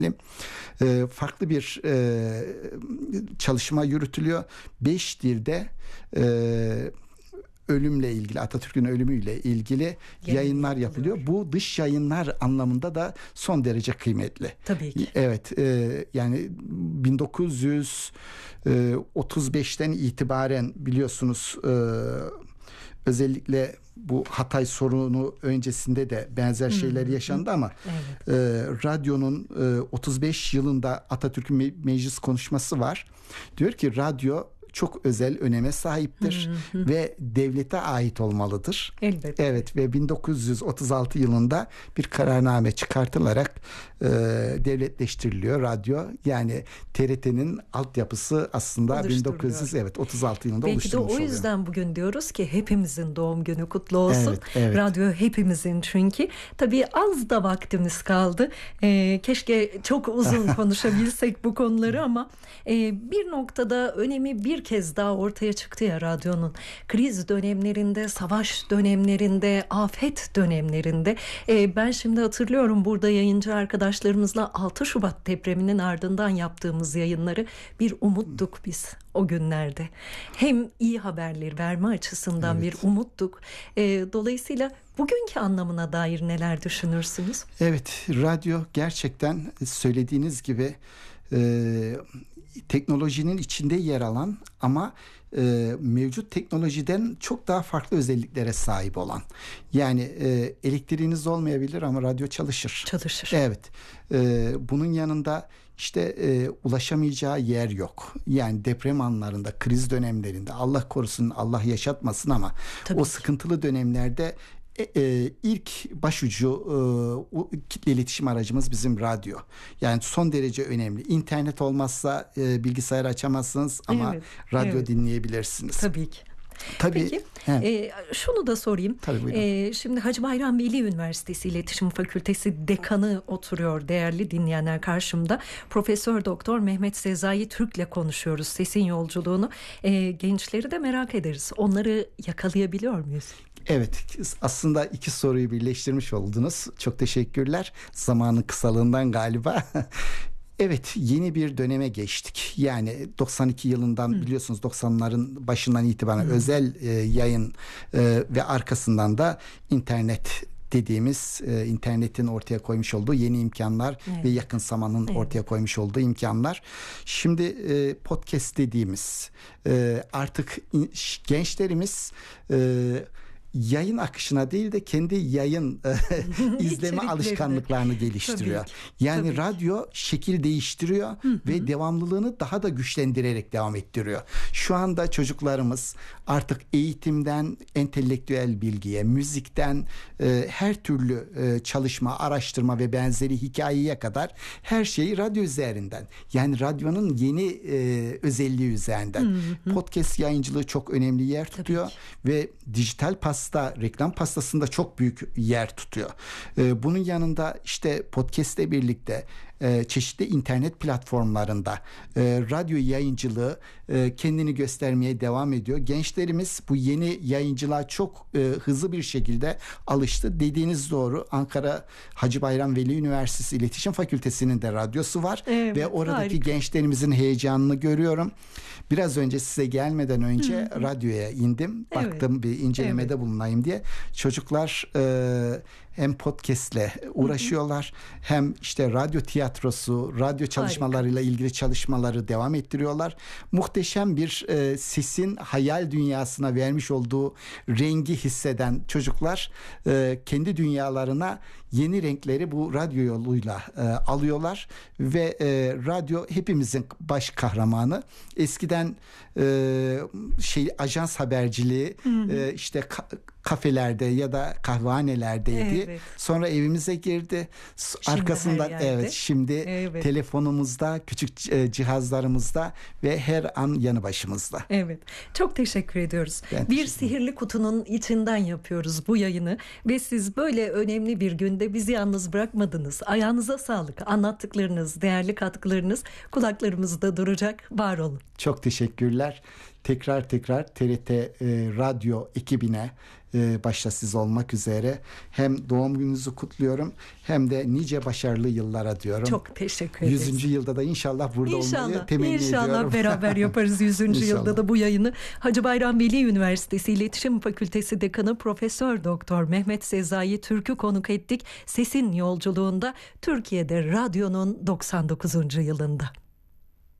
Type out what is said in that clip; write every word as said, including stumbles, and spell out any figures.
e, farklı bir e, çalışma yürütülüyor. Beş dilde e, ölümle ilgili, Atatürk'ün ölümüyle ilgili Yayın yayınlar yapılıyor. Yapılıyor. Bu dış yayınlar anlamında da son derece kıymetli. Tabii ki. Evet, e, yani bin dokuz yüz otuz beşten itibaren biliyorsunuz e, özellikle bu Hatay sorunu öncesinde de benzer şeyler hmm. yaşandı ama evet. e, radyonun e, otuz beş yılında Atatürk'ün me- meclis konuşması var. Diyor ki radyo çok özel öneme sahiptir hı hı. ve devlete ait olmalıdır. Elbette. Evet ve bin dokuz yüz otuz altı yılında bir kararname çıkartılarak e, devletleştiriliyor radyo. Yani T R T'nin altyapısı aslında bin dokuz yüz evet otuz altı yılında belki oluşturulmuş oluyor. Belki de o yüzden oluyor. Bugün diyoruz ki hepimizin doğum günü kutlu olsun. Evet, evet. Radyo hepimizin çünkü. Tabii az da vaktimiz kaldı. Ee, keşke çok uzun konuşabilsek bu konuları ama e, bir noktada önemi bir kez daha ortaya çıktı ya radyonun. Kriz dönemlerinde, savaş dönemlerinde, afet dönemlerinde. Ee, ben şimdi hatırlıyorum burada yayıncı arkadaşlarımızla altı Şubat depreminin ardından yaptığımız yayınları bir umuttuk biz o günlerde. Hem iyi haberleri verme açısından evet. bir umuttuk. Ee, dolayısıyla bugünkü anlamına dair neler düşünürsünüz? Evet, radyo gerçekten söylediğiniz gibi e, teknolojinin içinde yer alan ama e, mevcut teknolojiden çok daha farklı özelliklere sahip olan. Yani e, elektriğiniz olmayabilir ama radyo çalışır. Çalışır. Evet. E, bunun yanında işte e, ulaşamayacağı yer yok. Yani deprem anlarında, kriz dönemlerinde Allah korusun, Allah yaşatmasın ama Tabii o ki. sıkıntılı dönemlerde E, e, ilk başucu e, kitle iletişim aracımız bizim radyo. Yani son derece önemli. İnternet olmazsa e, bilgisayar açamazsınız ama evet, radyo evet. dinleyebilirsiniz. Tabii ki. Tabii. Peki e, şunu da sorayım. Tabii, e, şimdi Hacı Bayram Veli Üniversitesi İletişim Fakültesi Dekanı oturuyor değerli dinleyenler karşımda. Profesör Doktor Mehmet Sezai Türk'le konuşuyoruz sesin yolculuğunu. E, gençleri de merak ederiz. Onları yakalayabiliyor muyuz? Evet, aslında iki soruyu birleştirmiş oldunuz. Çok teşekkürler. Zamanın kısalığından galiba. Evet, yeni bir döneme geçtik. Yani doksan iki yılından Hı. biliyorsunuz doksanların başından itibaren Hı. özel e, yayın e, ve arkasından da internet dediğimiz e, internetin ortaya koymuş olduğu yeni imkanlar evet. ve yakınsamanın evet. ortaya koymuş olduğu imkanlar. Şimdi e, podcast dediğimiz e, artık in, gençlerimiz e, yayın akışına değil de kendi yayın izleme alışkanlıklarını geliştiriyor. Yani Tabii radyo ki. şekil değiştiriyor hı hı. ve devamlılığını daha da güçlendirerek devam ettiriyor. Şu anda çocuklarımız artık eğitimden entelektüel bilgiye, müzikten e, her türlü e, çalışma, araştırma ve benzeri hikayeye kadar her şeyi radyo üzerinden. Yani radyonun yeni e, özelliği üzerinden. Hı hı. Podcast yayıncılığı çok önemli yer tutuyor ve dijital pas Pasta, reklam pastasında çok büyük yer tutuyor. Ee, bunun yanında işte podcast ile birlikte e, çeşitli internet platformlarında e, radyo yayıncılığı e, kendini göstermeye devam ediyor. Gençlerimiz bu yeni yayıncılığa çok e, hızlı bir şekilde alıştı. Dediğiniz doğru. Ankara Hacı Bayram Veli Üniversitesi İletişim Fakültesi'nin de radyosu var evet, ve oradaki harika. gençlerimizin heyecanını görüyorum. Biraz önce size gelmeden önce Hı-hı. radyoya indim. Evet. Baktım bir incelemede evet. bulunayım diye. Çocuklar e, hem podcastle uğraşıyorlar Hı-hı. hem işte radyo tiyatrosu, radyo çalışmalarıyla Harika. ilgili çalışmaları devam ettiriyorlar. Muhteşem bir e, sesin hayal dünyasına vermiş olduğu rengi hisseden çocuklar e, kendi dünyalarına yeni renkleri bu radyo yoluyla e, alıyorlar ve e, radyo hepimizin baş kahramanı. Eskiden e, şey ajans haberciliği e, işte ka- kafelerde ya da kahvehanelerdeydi. Evet. Sonra evimize girdi. Şimdi Arkasından evet şimdi evet. telefonumuzda, küçük cihazlarımızda ve her an yanı başımızda. Evet. Çok teşekkür ediyoruz. Ben bir teşekkür sihirli kutunun içinden yapıyoruz bu yayını ve siz böyle önemli bir günde bizi yalnız bırakmadınız. Ayağınıza sağlık. Anlattıklarınız, değerli katkılarınız kulaklarımızda duracak. Var olun. Çok teşekkürler. Tekrar tekrar T R T e, radyo ekibine, e, başta siz olmak üzere hem doğum gününüzü kutluyorum hem de nice başarılı yıllara diyorum. Çok teşekkür ederiz. yüzüncü yılda da inşallah burada İnşallah, olmayı temenni inşallah ediyorum. İnşallah beraber yaparız yüzüncü yılda da bu yayını. Hacı Bayram Veli Üniversitesi İletişim Fakültesi Dekanı Profesör Doktor Mehmet Sezai Türk'ü konuk ettik. Sesin yolculuğunda Türkiye'de radyonun doksan dokuzuncu yılında.